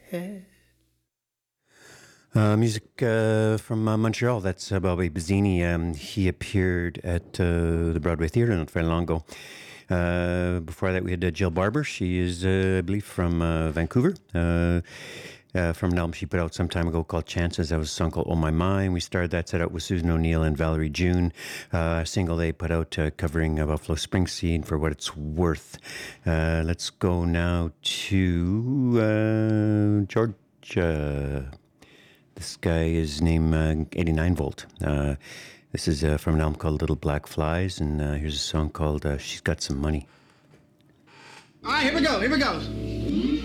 Music from Montreal. That's Bobby Bazzini. He appeared at the Broadway Theatre not very long ago. Before that, we had Jill Barber. She is, I believe, from Vancouver. From an album she put out some time ago called Chances. That was a song called Oh My Mind. We started that set out with Susan O'Neill and Valerie June. A single they put out covering Buffalo Springsteen, For What It's Worth. Let's go now to Georgia. This guy is named 89 Volt. This is from an album called Little Black Flies, and here's a song called She's Got Some Money. All right, here we go.